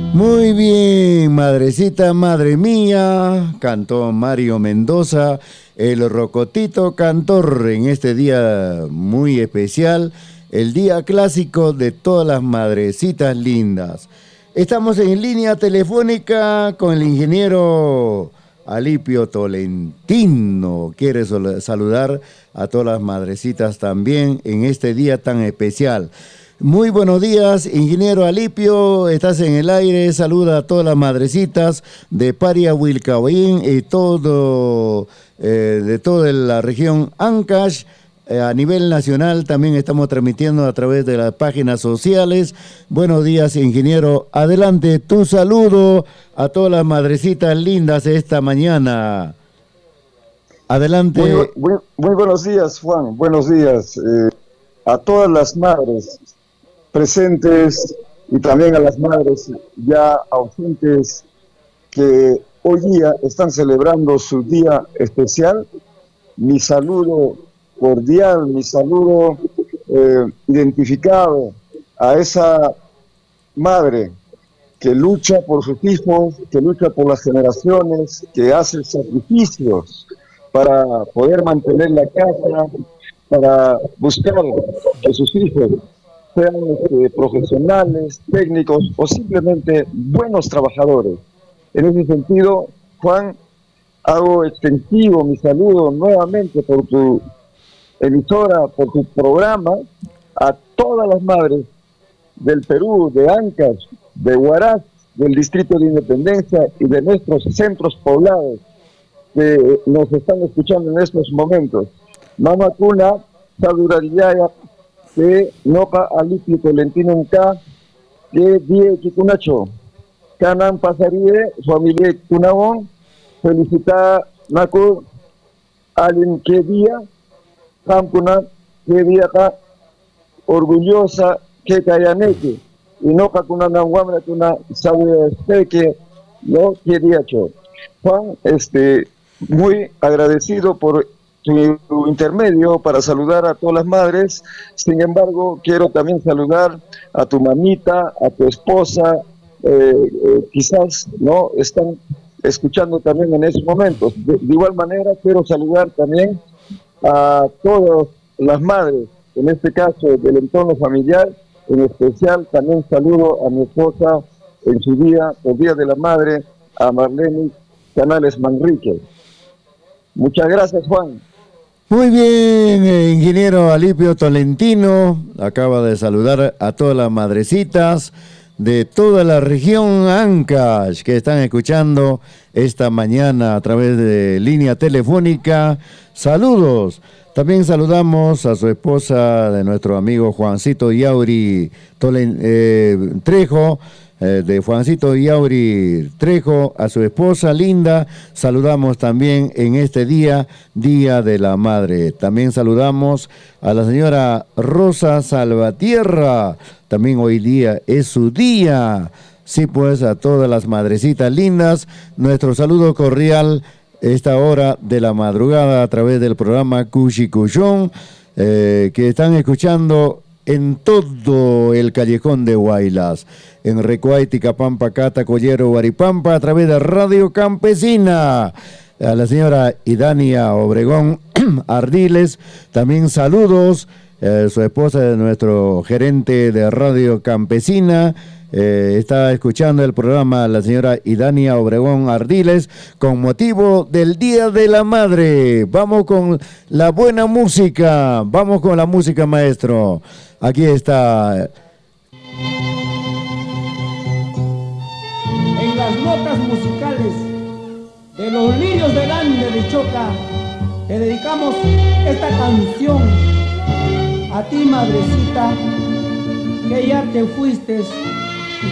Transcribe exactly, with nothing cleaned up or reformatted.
Muy bien, madrecita, madre mía, cantó Mario Mendoza, el Rocotito Cantor, en este día muy especial, el día clásico de todas las madrecitas lindas. Estamos en línea telefónica con el ingeniero Alipio Tolentino. Quiere saludar a todas las madrecitas también en este día tan especial. Muy buenos días, ingeniero Alipio, estás en el aire, saluda a todas las madrecitas de Paria, Wilcahuayín y todo, eh, de toda la región Ancash. Eh, a nivel nacional también estamos transmitiendo a través de las páginas sociales. Buenos días, ingeniero, adelante, tu saludo a todas las madrecitas lindas esta mañana. Adelante. Muy, muy, muy buenos días, Juan, buenos días eh, a todas las madres presentes y también a las madres ya ausentes que hoy día están celebrando su día especial. Mi saludo cordial, mi saludo eh, identificado a esa madre que lucha por sus hijos, que lucha por las generaciones, que hace sacrificios para poder mantener la casa, para buscar que sus hijos sean este, profesionales, técnicos o simplemente buenos trabajadores. En ese sentido, Juan, hago extensivo mi saludo nuevamente por tu emisora, por tu programa, a todas las madres del Perú, de Ancash, de Huaraz, del Distrito de Independencia y de nuestros centros poblados que nos están escuchando en estos momentos. Mama Cuna, Sadurariaya, que Noca Alipio Tolentino Nka, que Die Kikunacho, Canan Pasarie, familia Kunawon, felicita Naku, Alin que día, Kampuna, que día orgullosa, que Kayaneke, y Noca Kunanawamra Kuna, Sabe que no que día cho. Juan, este, muy agradecido por tu intermedio para saludar a todas las madres. Sin embargo, quiero también saludar a tu mamita, a tu esposa, eh, eh, quizás no están escuchando también en esos momentos. De, de igual manera, quiero saludar también a todas las madres, en este caso del entorno familiar. En especial, también saludo a mi esposa en su día, el Día de la Madre, a Marlene Canales Manrique. Muchas gracias, Juan. Muy bien, eh, ingeniero Alipio Tolentino, acaba de saludar a todas las madrecitas de toda la región Ancash que están escuchando esta mañana a través de línea telefónica. Saludos. También saludamos a su esposa de nuestro amigo Juancito Yauri Tolen, eh, Trejo, eh, de Juancito Yauri Trejo, a su esposa linda. Saludamos también en este día, Día de la Madre. También saludamos a la señora Rosa Salvatierra. También hoy día es su día. Sí, pues a todas las madrecitas lindas, nuestro saludo cordial esta hora de la madrugada a través del programa Cuchicuyón, eh, que están escuchando en todo el callejón de Huaylas, en Recuay, Pampa, Cata, Collero, Guaripampa, a través de Radio Campesina. A la señora Idania Obregón Ardiles, también saludos, eh, su esposa de nuestro gerente de Radio Campesina. Eh, está escuchando el programa la señora Idania Obregón Ardiles con motivo del Día de la Madre. Vamos con la buena música, vamos con la música, maestro. Aquí está. En las notas musicales de los lirios del Ande de Choca, te dedicamos esta canción a ti, madrecita, que ya te fuiste